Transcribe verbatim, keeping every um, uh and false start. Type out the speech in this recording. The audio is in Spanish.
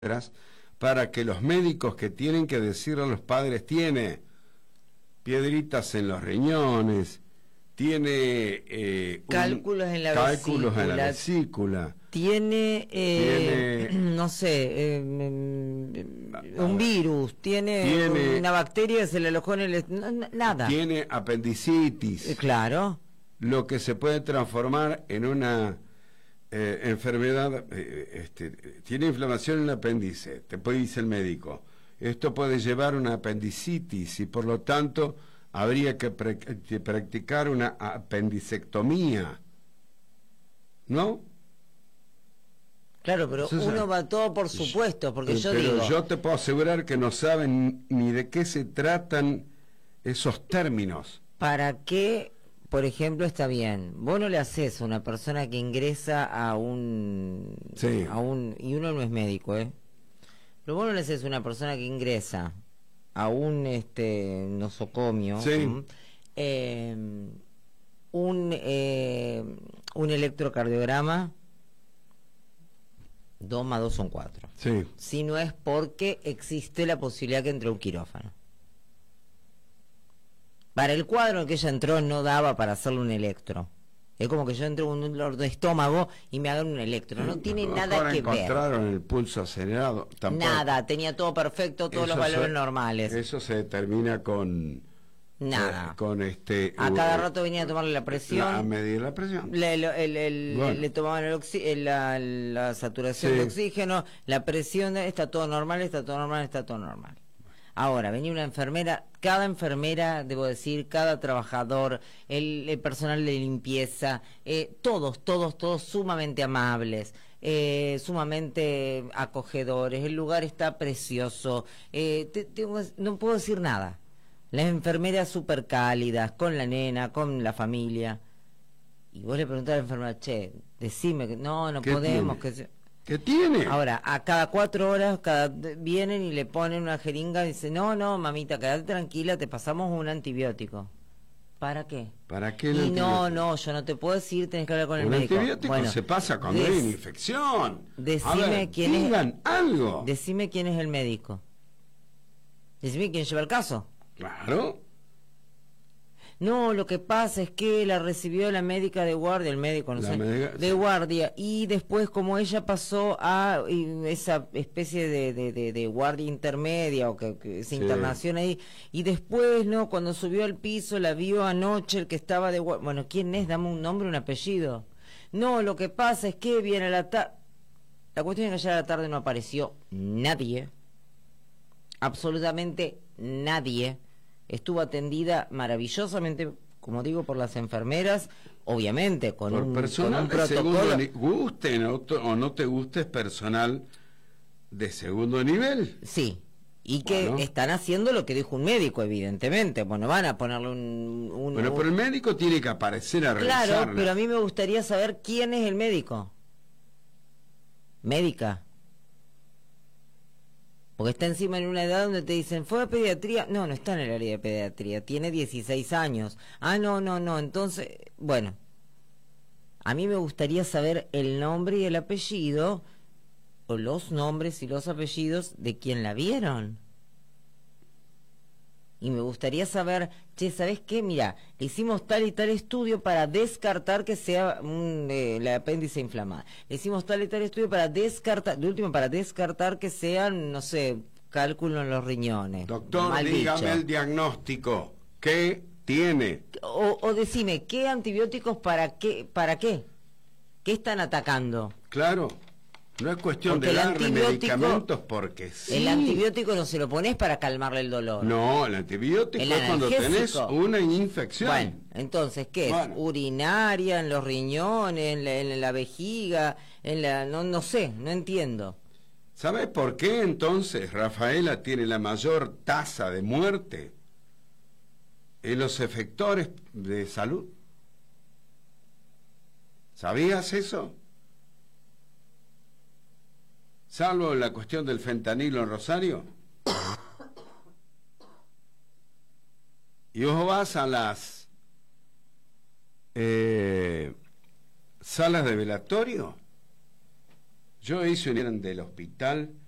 para que los médicos que tienen que decirle a los padres, tiene piedritas en los riñones, tiene eh, cálculos en la cálculos vesícula, en la vesícula, tiene, eh, tiene no sé, eh, un virus, tiene, tiene una bacteria, se le alojó en el... No, nada. Tiene apendicitis. Eh, claro. Lo que se puede transformar en una eh, enfermedad, eh, este, tiene inflamación en el apéndice, te puede decir el médico. Esto puede llevar a una apendicitis y por lo tanto habría que, pre que practicar una apendicectomía, ¿no? Claro, pero Entonces, uno va todo por supuesto, porque yo pero digo... yo te puedo asegurar que no saben ni de qué se tratan esos términos. ¿Para qué, por ejemplo, está bien? Vos no le haces a una persona que ingresa a un... Sí. a un y uno no es médico, ¿eh? Pero vos no le haces a una persona que ingresa a un este nosocomio, sí. eh, un, eh, un electrocardiograma, dos más dos son cuatro. Sí. Si no es porque existe la posibilidad que entre un quirófano. Para el cuadro en que ella entró no daba para hacerle un electro. Es como que yo entro con un dolor de estómago y me hagan un electro. No, no tiene nada que ver. Encontraron el pulso acelerado. Tampoco. Nada, tenía todo perfecto, todos eso los valores se, normales. Eso se determina con... Nada. Eh, con este... A uh, cada rato venía a tomarle la presión. A medir la presión. Le, el, el, el, bueno. le tomaban el oxi la, la saturación sí. de oxígeno, la presión, está todo normal, está todo normal, está todo normal. Ahora, venía una enfermera, cada enfermera, debo decir, cada trabajador, el, el personal de limpieza, eh, todos, todos, todos sumamente amables, eh, sumamente acogedores, el lugar está precioso, eh, te, te, no puedo decir nada. Las enfermeras súper cálidas, con la nena, con la familia. Y vos le preguntás a la enfermera, che, decime que no, no podemos, tiene? que... ¿Qué tiene? Ahora, a cada cuatro horas cada vienen y le ponen una jeringa y dicen, no, no, mamita, quédate tranquila, te pasamos un antibiótico. ¿Para qué? ¿Para qué el y antibiótico? No, no, yo no te puedo decir, tenés que hablar con el un médico. Un antibiótico bueno, se pasa cuando hay una infección. Decime a ver, quién digan es, algo. Decime quién es el médico. Decime quién lleva el caso. Claro. No, lo que pasa es que la recibió la médica de guardia, el médico, no la sé, médica, de sí. guardia, y después como ella pasó a esa especie de, de, de, de guardia intermedia, o que, que esa sí. internación ahí, y después, ¿no? Cuando subió al piso, la vio anoche el que estaba de guardia. Bueno, ¿quién es? Dame un nombre, un apellido. No, lo que pasa es que viene a la tarde... La cuestión es que ayer a la tarde no apareció nadie, absolutamente nadie. Estuvo atendida maravillosamente, como digo, por las enfermeras, obviamente, con, por un, personal con un de protocolo. Segundo, guste no, o no te guste, es personal de segundo nivel. Sí, y que bueno. están haciendo lo que dijo un médico, evidentemente. Bueno, van a ponerle un... un bueno, pero el médico tiene que aparecer a revisarla. Claro, pero a mí me gustaría saber quién es el médico. Médica. Porque está encima en una edad donde te dicen, ¿fue a pediatría? No, no está en el área de pediatría, tiene dieciséis años. Ah, no, no, no, entonces, bueno, a mí me gustaría saber el nombre y el apellido, o los nombres y los apellidos de quien la vieron. Y me gustaría saber, che, ¿sabés qué? Mira, le hicimos tal y tal estudio para descartar que sea un, eh, la apéndice inflamada. Le hicimos tal y tal estudio para descartar, de último, para descartar que sean, no sé, cálculo en los riñones. Doctor, Mal dígame bicho. el diagnóstico. ¿Qué tiene? O, o decime, ¿qué antibióticos para qué? ¿Para qué? ¿Qué están atacando? Claro. No es cuestión porque de darle medicamentos porque sí. El antibiótico no se lo pones para calmarle el dolor. No, el antibiótico el es cuando tenés una infección. Bueno, entonces, ¿qué bueno. es? Urinaria, en los riñones, en la, en la vejiga, en la... No, no sé, no entiendo. ¿Sabes por qué entonces Rafaela tiene la mayor tasa de muerte en los efectores de salud? ¿Sabías eso? Salvo la cuestión del fentanilo en Rosario. Y vos vas a las eh, salas de velatorio. Yo hice un del hospital